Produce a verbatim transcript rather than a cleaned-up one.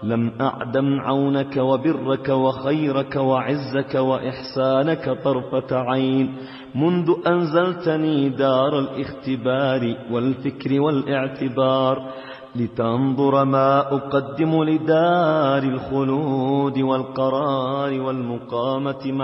لم أعدم عونك وبرك وخيرك وعزك وإحسانك طرفة عين منذ أنزلتني دار الاختبار والفكر والاعتبار لتنظر ما أقدم لدار الخلود والقرار والمقامة